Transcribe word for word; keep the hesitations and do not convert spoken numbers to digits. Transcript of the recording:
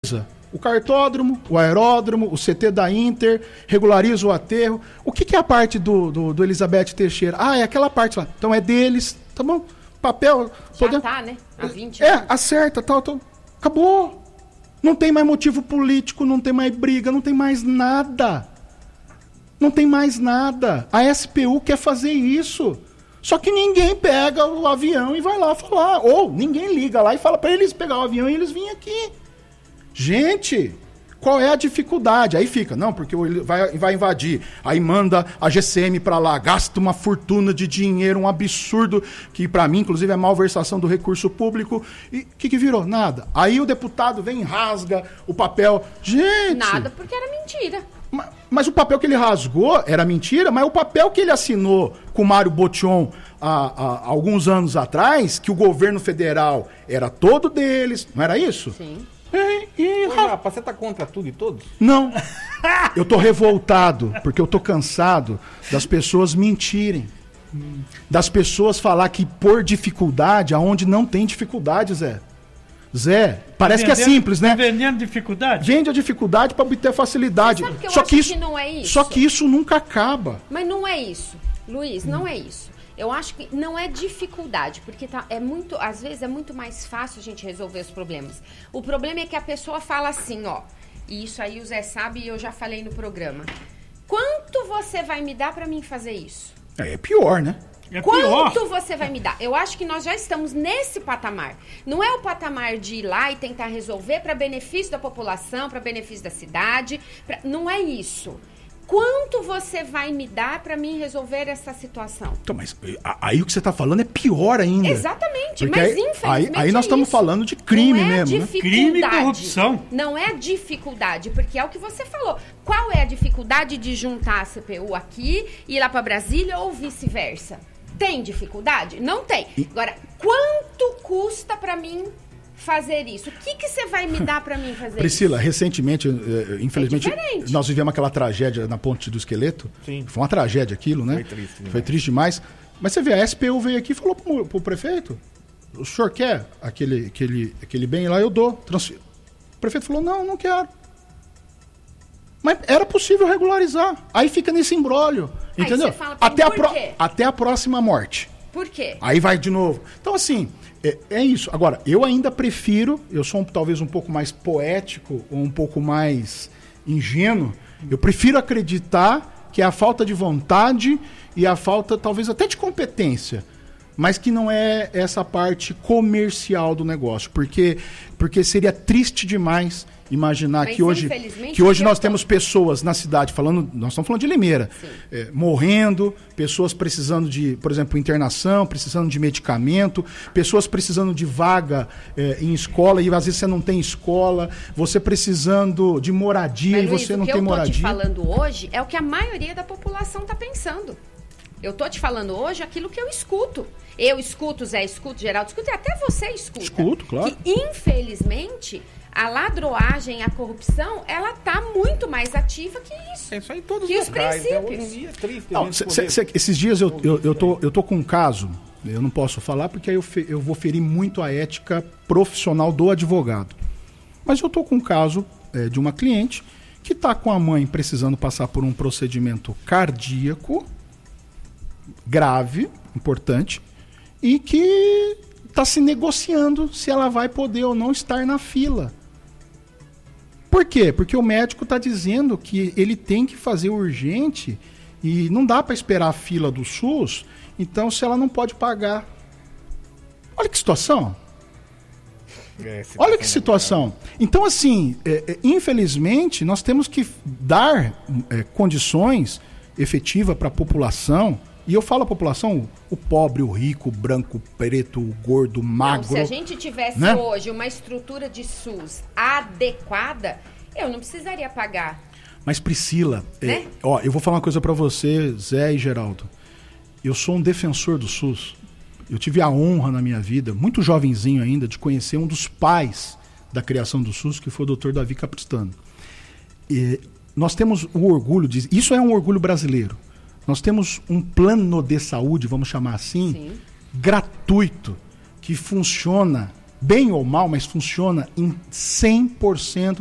O cartódromo, o aeródromo, o C T da Inter, regulariza o aterro. O que, que é a parte do, do, do Elizabeth Teixeira? Ah, é aquela parte lá. Então é deles, tá bom? Papel... Já poder... tá, né? Há vinte É, anos. acerta, tal, tal. Acabou. Não tem mais motivo político, não tem mais briga, não tem mais nada. Não tem mais nada. A S P U quer fazer isso. Só que ninguém pega o avião e vai lá falar. Ou ninguém liga lá e fala para eles pegar o avião e eles virem aqui. Gente, qual é a dificuldade? Aí fica, não, porque vai, vai invadir. Aí manda a G C M para lá, gasta uma fortuna de dinheiro, um absurdo, que para mim, inclusive, é malversação do recurso público. E o que, que virou? Nada. Aí o deputado vem e rasga o papel. Gente... Nada, porque era mentira. Mas, mas o papel que ele rasgou era mentira, mas o papel que ele assinou com o Mário Botion há, há, há alguns anos atrás, que o governo federal era todo deles, não era isso? Sim. E, e... Ô, Japa, você tá contra tudo e todos? Não. Eu tô revoltado, porque eu tô cansado das pessoas mentirem. Das pessoas falar que por dificuldade, aonde não tem dificuldade, Zé. Zé, parece vendendo, que é simples, né? Vendendo dificuldade. Vende a dificuldade para obter facilidade. Sabe que eu só acho que isso, que não é isso? Só que isso nunca acaba. Mas não é isso, Luiz, não é isso. Eu acho que não é dificuldade, porque tá, é muito, às vezes é muito mais fácil a gente resolver os problemas. O problema é que a pessoa fala assim, ó, e isso aí o Zé sabe e eu já falei no programa. Quanto você vai me dar para mim fazer isso? É pior, né? É Quanto pior. você vai me dar? Eu acho que nós já estamos nesse patamar. Não é o patamar de ir lá e tentar resolver para benefício da população, para benefício da cidade. Pra... Não é isso. Quanto você vai me dar para mim resolver essa situação? Então, mas aí o que você está falando é pior ainda. Exatamente, Porque mas aí, infelizmente aí, aí nós é estamos isso. falando de crime não é mesmo, né? Crime e corrupção. Não é dificuldade, porque é o que você falou. Qual é a dificuldade de juntar a C P U aqui e ir lá para Brasília ou vice-versa? Tem dificuldade? Não tem. Agora, quanto custa para mim fazer isso? O que que você vai me dar para mim fazer Priscila, isso? recentemente, eh, infelizmente, É nós vivemos aquela tragédia na Ponte do Esqueleto. Sim. Foi uma tragédia aquilo, né? Foi triste demais. Foi triste demais. Mas você vê, a S P U veio aqui e falou pro, pro prefeito, o senhor quer aquele, aquele, aquele bem lá? Eu dou. Transfiro. O prefeito falou, não, não quero. Mas era possível regularizar. Aí fica nesse imbróglio, Aí entendeu? você fala pra Até, mim, a por pro- quê? até a próxima morte. Por quê? Aí vai de novo. Então, assim, é, é isso. Agora, eu ainda prefiro, eu sou um, talvez um pouco mais poético, ou um pouco mais ingênuo, eu prefiro acreditar que é a falta de vontade e a falta, talvez, até de competência, mas que não é essa parte comercial do negócio, porque, porque seria triste demais imaginar Mas, que hoje, infelizmente, que hoje eu nós tô- temos pessoas na cidade falando, nós estamos falando de Limeira, é, morrendo, pessoas precisando de, por exemplo, internação, precisando de medicamento, pessoas precisando de vaga é, em escola e às vezes você não tem escola, você precisando de moradia Mas, e Luiz, você o não que tem eu tô moradia. te falando hoje é o que a maioria da população tá pensando. Eu tô te falando hoje aquilo que eu escuto. Eu escuto, Zé escuto, Geraldo escuta e até você escuta. Escuto, claro. Que, infelizmente, a ladroagem, a corrupção, ela tá muito mais ativa que isso. É isso aí em todos Que os os locais. Né? Hoje em princípios. dia é triste. a Não, gente cê, poder- cê, cê, esses dias eu, eu, eu, tô, eu tô com um caso, eu não posso falar porque aí eu, fe, eu vou ferir muito a ética profissional do advogado. Mas eu tô com um caso é, de uma cliente que está com a mãe precisando passar por um procedimento cardíaco grave, importante, e que está se negociando se ela vai poder ou não estar na fila. Por quê? Porque o médico está dizendo que ele tem que fazer urgente e não dá para esperar a fila do SUS, então se ela não pode pagar. Olha que situação. É, Olha que situação. Então, assim, é, é, infelizmente, nós temos que dar é, condições efetivas para a população. E eu falo a população, o pobre, o rico, o branco, o preto, o gordo, o magro. Não, se a gente tivesse né? hoje uma estrutura de SUS adequada, eu não precisaria pagar. Mas Priscila, Né? é, ó, eu vou falar uma coisa para você, Zé e Geraldo. Eu sou um defensor do SUS. Eu tive a honra na minha vida, muito jovenzinho ainda, de conhecer um dos pais da criação do SUS, que foi o doutor Davi Capristano. E nós temos o orgulho de... Isso é um orgulho brasileiro. Nós temos um plano de saúde, vamos chamar assim, Sim. gratuito, que funciona bem ou mal, mas funciona em cem por cento